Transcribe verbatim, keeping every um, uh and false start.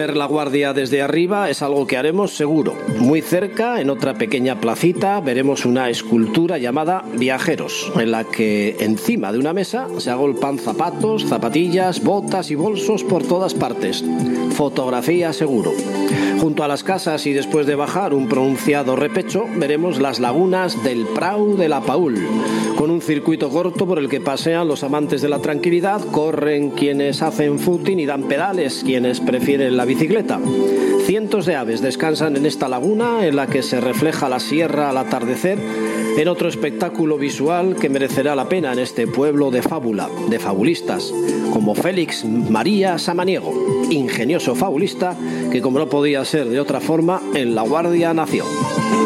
Ver La Guardia desde arriba es algo que haremos seguro. Muy cerca, en otra pequeña placita, veremos una escultura llamada Viajeros, en la que encima de una mesa se agolpan zapatos, zapatillas, botas y bolsos por todas partes. Fotografía seguro. Junto a las casas y después de bajar un pronunciado repecho, veremos las lagunas del Prau de la Paül, con un circuito corto por el que pasean los amantes de la tranquilidad, corren quienes hacen footing y dan pedales quienes prefieren la bicicleta. Cientos de aves descansan en esta laguna en la que se refleja la sierra al atardecer, en otro espectáculo visual que merecerá la pena en este pueblo de fábula, de fabulistas, como Félix María Samaniego, ingenioso fabulista que, como no podía ser de otra forma, en La Guardia nació.